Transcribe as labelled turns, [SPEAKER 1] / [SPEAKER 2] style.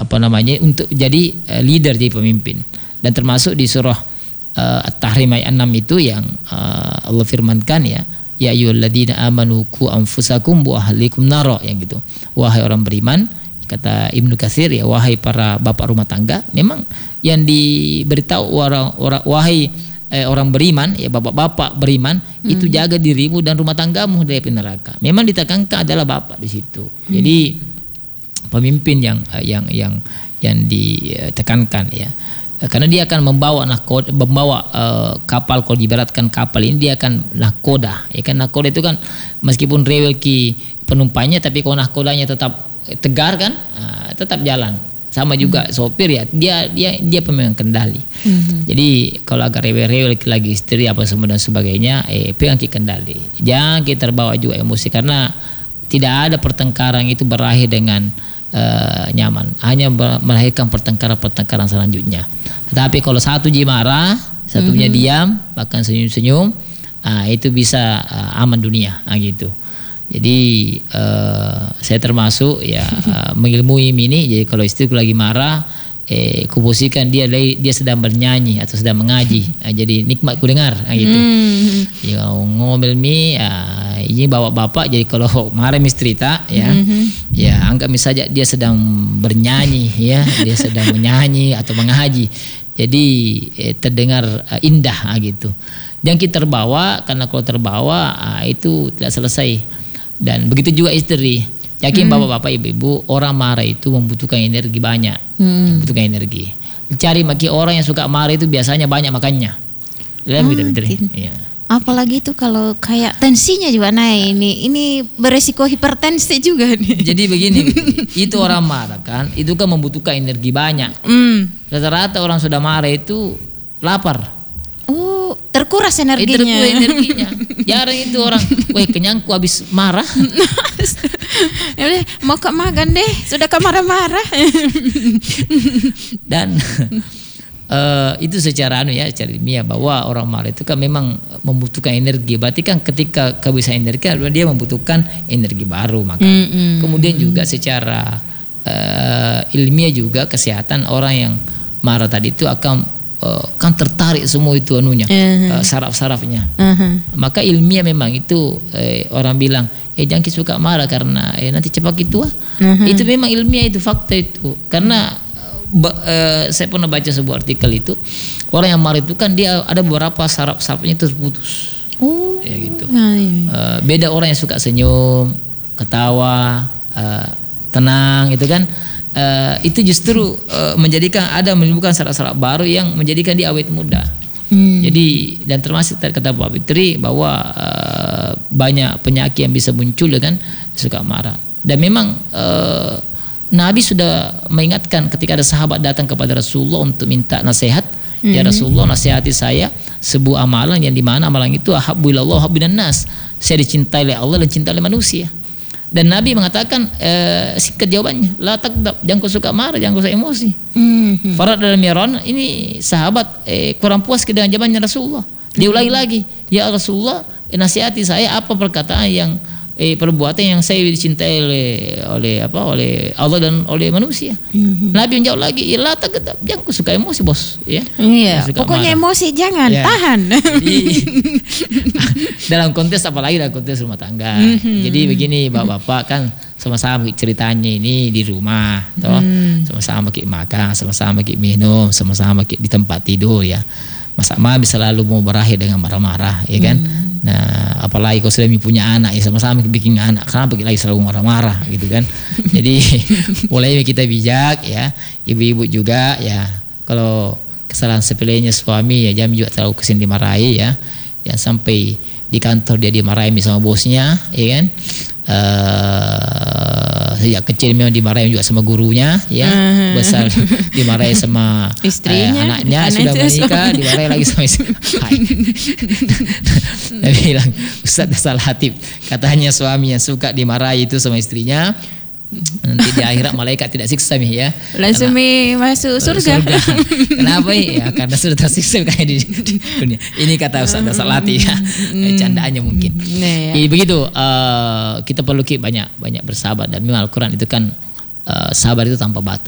[SPEAKER 1] untuk jadi leader, jadi pemimpin. Dan termasuk di surah At-Tahrim ayat 6 itu yang Allah firmankan ya ayyuhalladzina amanu qu anfusakum wa ahlikum nara, yang gitu. Wahai orang beriman, kata Ibnu Katsir ya, wahai para bapak rumah tangga, memang yang diberitahu wahai orang beriman ya, bapak-bapak beriman itu jaga dirimu dan rumah tanggamu dari api neraka. Memang ditekankan adalah bapak di situ. Jadi pemimpin yang ditekankan ya, karena dia akan membawa kapal. Kalau diibaratkan kapal ini dia akan nahkoda ya kan. Nahkoda itu kan meskipun rewel ki penumpangnya, tapi kalau nahkodanya tetap tegar kan, tetap jalan. Sama juga sopir ya, dia pemegang kendali. Jadi kalau agak rewel-rewel lagi istri apa semua dan sebagainya, pegang kendali. Jangan kita terbawa juga emosi, karena tidak ada pertengkaran itu berakhir dengan nyaman, hanya melahirkan pertengkaran selanjutnya. Tetapi kalau satu marah, satunya diam, bahkan senyum-senyum, itu bisa aman dunia, gitu. Jadi saya termasuk ya mengilmui ini. Jadi kalau istriku lagi marah, kuposisikan dia sedang bernyanyi atau sedang mengaji, jadi nikmat ku dengar, gitu. Ya ngomel ini bapak-bapak, jadi kalau marah istri tak ya, ya anggap misalnya dia sedang bernyanyi ya, dia sedang menyanyi atau mengaji, jadi terdengar indah, gitu. Jangan kita terbawa, karena kalau terbawa itu tidak selesai. Dan begitu juga istri. Yakin bapak-bapak, ibu-ibu, orang marah itu membutuhkan energi banyak, membutuhkan energi. Cari maki orang yang suka marah itu biasanya banyak makannya. Ya.
[SPEAKER 2] Apalagi itu kalau kayak tensinya juga naik, ini beresiko hipertensi juga nih.
[SPEAKER 1] Jadi begini, itu orang marah kan, itu kan membutuhkan energi banyak. Rata-rata orang sudah marah itu lapar.
[SPEAKER 2] Terkuras energinya.
[SPEAKER 1] Jarang itu orang, kenyangku habis marah.
[SPEAKER 2] Ya udah, mau makan deh, sudah marah-marah.
[SPEAKER 1] Dan itu secara secara ilmiah, bahwa orang marah itu kan memang membutuhkan energi. Berarti kan ketika kehabisan energi, dia membutuhkan energi baru. Maka kemudian juga secara ilmiah juga kesehatan, orang yang marah tadi itu kan tertarik semua itu saraf-sarafnya. Maka ilmiah memang itu orang bilang jangan suka marah karena nanti cepat tua. Itu memang ilmiah, itu fakta itu. Karena saya pernah baca sebuah artikel itu, orang yang marah itu kan dia ada beberapa saraf-sarafnya terputus. Ya gitu. Beda orang yang suka senyum, ketawa, tenang, itu kan. Itu justru menimbulkan saraf-saraf baru yang menjadikan dia awet muda. Jadi, dan termasuk kata Pak Fitri bahwa banyak penyakit yang bisa muncul dengan suka marah. Dan memang Nabi sudah mengingatkan ketika ada sahabat datang kepada Rasulullah untuk minta nasihat. Ya Rasulullah, nasihati saya sebuah amalan yang dimana amalan itu ahabbu ilallah habbinan nas. Saya dicintai oleh Allah dan cintai oleh manusia. Dan Nabi mengatakan singkat jawabannya, la takdab, jangan kau suka marah, jangan kau suka emosi. Farad dalam Miran, ini sahabat kurang puas dengan jawabannya Rasulullah. Dia ulangi lagi, ya Rasulullah, nasihati saya apa perkataan yang perbuatan yang saya dicintai oleh Allah dan oleh manusia. Nabi menjawab lagi, la takdab, jangan kau suka emosi bos. Ya.
[SPEAKER 2] Iya, pokoknya marah. Emosi jangan tahan.
[SPEAKER 1] Jadi, dalam konteks apalagi dalam konteks rumah tangga. Jadi begini, bapak-bapak kan sama-sama ceritanya ini di rumah, toh sama-sama makan, sama-sama minum, sama-sama di tempat tidur ya. Masa bisa lalu mau berakhir dengan marah-marah, ya kan? Nah, apalagi kalau sudah punya anak ya, sama-sama bikin anak, kenapa lagi selalu marah-marah gitu kan? Jadi mulai kita bijak ya, ibu-ibu juga ya. Kalau kesalahan sepelenya suami ya jangan juga terlalu kesini dimarahi ya. Jangan sampai di kantor dia dimarahin sama bosnya, ya kan? Sejak kecil memang dimarahin juga sama gurunya ya, besar dimarahin sama
[SPEAKER 2] istrinya,
[SPEAKER 1] anaknya sudah menikah dimarahin lagi sama istri. Nabi bilang, Ustaz Dasal Hatib, katanya suami yang suka dimarahi itu sama istrinya, nanti di akhirat malaikat tidak siksa ya.
[SPEAKER 2] Langsung masuk surga.
[SPEAKER 1] Kenapa ya? Karena sudah tersiksa kayak di dunia. Ini kata Ustaz Dasal Hatib ya. Candaannya mungkin. Jadi begitu, kita perlu banyak bersahabat, dan memang Al-Quran itu kan sahabat itu tanpa batas.